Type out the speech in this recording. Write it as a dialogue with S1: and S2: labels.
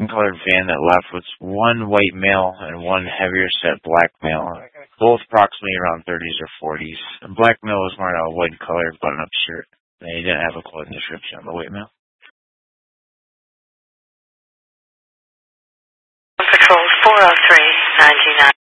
S1: colored van that left was one white male and one heavier set black male, both approximately around 30s or 40s. The black male was wearing a white colored button-up shirt. He didn't have a clothing description on the white male.
S2: Patrol 40399.